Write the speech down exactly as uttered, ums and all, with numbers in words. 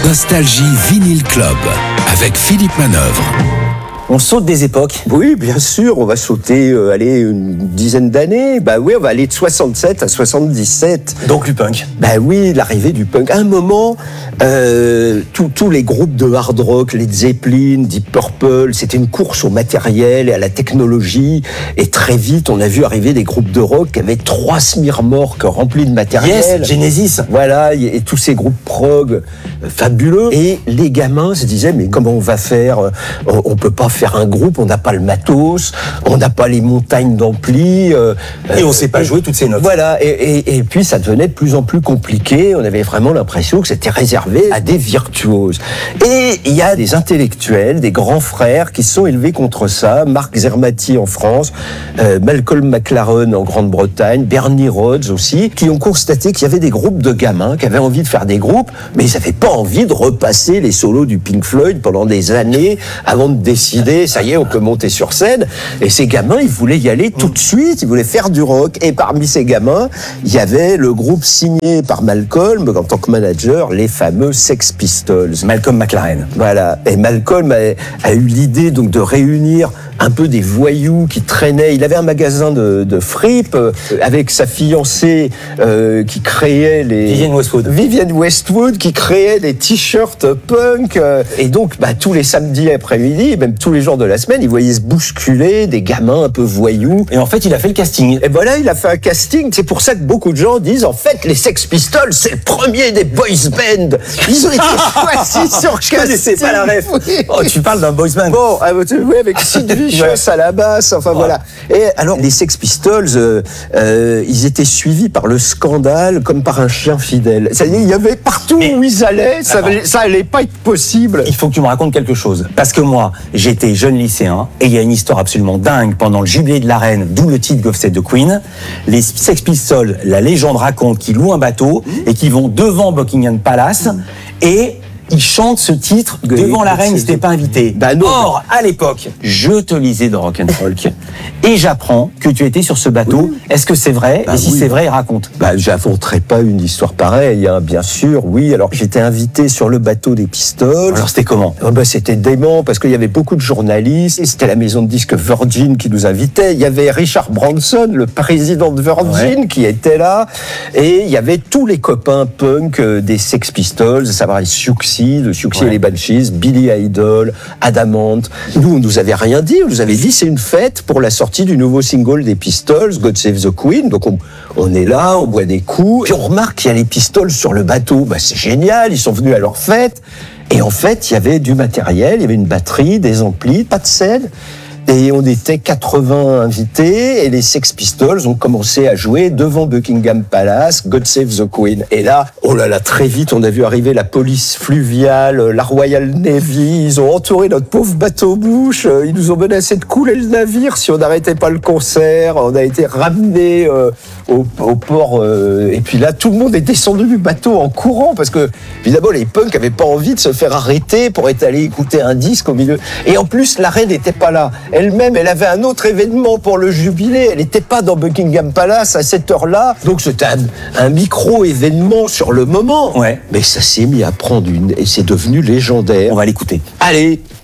Nostalgie Vinyl Club avec Philippe Manœuvre. On saute des époques. Oui, bien sûr, on va sauter, euh, allez, une dizaine d'années. Bah oui, on va aller de soixante-sept à soixante-dix-sept. Donc le punk. Bah oui, l'arrivée du punk. À un moment, euh, tous les groupes de hard rock, Led Zeppelin, Deep Purple, c'était une course au matériel et à la technologie. Et très vite, on a vu arriver des groupes de rock qui avaient trois semi-remorques remplies de matériel. Yes, Genesis. Voilà, et tous ces groupes prog euh, fabuleux. Et les gamins se disaient, mais comment on va faire? On, on peut pas faire faire un groupe, on n'a pas le matos, on n'a pas les montagnes d'ampli. Euh, et on ne sait pas jouer toutes ces notes. Voilà, et, et, et puis ça devenait de plus en plus compliqué, on avait vraiment l'impression que c'était réservé à des virtuoses. Et il y a des intellectuels, des grands frères qui se sont élevés contre ça, Mark Zermati en France, euh, Malcolm McLaren en Grande-Bretagne, Bernie Rhodes aussi, qui ont constaté qu'il y avait des groupes de gamins qui avaient envie de faire des groupes, mais ils n'avaient pas envie de repasser les solos du Pink Floyd pendant des années avant de décider ça y est, on peut monter sur scène. Et ces gamins, ils voulaient y aller tout de suite, ils voulaient faire du rock. Et parmi ces gamins, il y avait le groupe signé par Malcolm, en tant que manager, les fameux Sex Pistols. Malcolm McLaren. Voilà. Et Malcolm a, a eu l'idée donc de réunir un peu des voyous qui traînaient. Il avait un magasin de, de fripes euh, avec sa fiancée euh, qui créait les... Vivienne Westwood. Vivienne Westwood qui créait des t-shirts punk. Euh, et donc, bah, tous les samedis après-midi, même tous les jours de la semaine, il voyait se bousculer des gamins un peu voyous. Et en fait, il a fait le casting. Et voilà, il a fait un casting. C'est pour ça que beaucoup de gens disent, en fait, les Sex Pistols, c'est le premier des boys band. Ils ont été choisis sur casting. Je connaissais pas la ref. Oui. Oh, tu parles d'un boys band. Bon, oui, avec Sid Vicious à la basse, enfin ouais. Voilà. Et alors, les Sex Pistols, euh, euh, ils étaient suivis par le scandale comme par un chien fidèle. C'est-à-dire, il y avait partout Mais, où ils allaient, ça, allait, ça allait pas être possible. Il faut que tu me racontes quelque chose. Parce que moi, j'étais jeune lycéen, et il y a une histoire absolument dingue pendant le jubilé de la reine, d'où le titre God Save the Queen. Les Sex Pistols, la légende raconte qu'ils louent un bateau et qu'ils vont devant Buckingham Palace et ils chantent ce titre devant la reine, ils n'étaient pas invités. Bah non, Or, à l'époque, je te lisais dans Rock'n'Folk et j'apprends que tu étais sur ce bateau. Oui. Est-ce que c'est vrai? bah Et si oui. c'est vrai, raconte. Bah, j'inventerai pas une histoire pareille, hein, bien sûr, oui. Alors, j'étais invité sur le bateau des Pistols. Alors, c'était comment? oh, bah, C'était dément parce qu'il y avait beaucoup de journalistes. C'était la maison de disques Virgin qui nous invitait. Il y avait Richard Branson, le président de Virgin, ouais. qui était là. Et il y avait tous les copains punk des Sex Pistols, à savoir les Siouxsie, de Siouxsie ouais. et les Banshees, Billy Idol, Adamant. Nous, on nous avait rien dit. On nous avait dit c'est une fête pour la sortie du nouveau single des Pistols, God Save the Queen. Donc on, on est là, on boit des coups. Puis on remarque qu'il y a les Pistols sur le bateau. Bah, c'est génial, ils sont venus à leur fête. Et en fait, il y avait du matériel, il y avait une batterie, des amplis, pas de scène. Et on était quatre-vingts invités et les Sex Pistols ont commencé à jouer devant Buckingham Palace, God Save the Queen. Et là, oh là là, très vite, on a vu arriver la police fluviale, la Royal Navy. Ils ont entouré notre pauvre bateau-bouche. Ils nous ont menacé de couler le navire si on n'arrêtait pas le concert. On a été ramenés euh, au, au port. Euh, et puis là, tout le monde est descendu du bateau en courant parce que, évidemment, les punks n'avaient pas envie de se faire arrêter pour être allés écouter un disque au milieu. Et en plus, la reine n'était pas là. Elle-même, elle avait un autre événement pour le jubilé. Elle n'était pas dans Buckingham Palace à cette heure-là. Donc c'était un, un micro-événement sur le moment. Ouais. Mais ça s'est mis à prendre une... Et c'est devenu légendaire. On va l'écouter. Allez.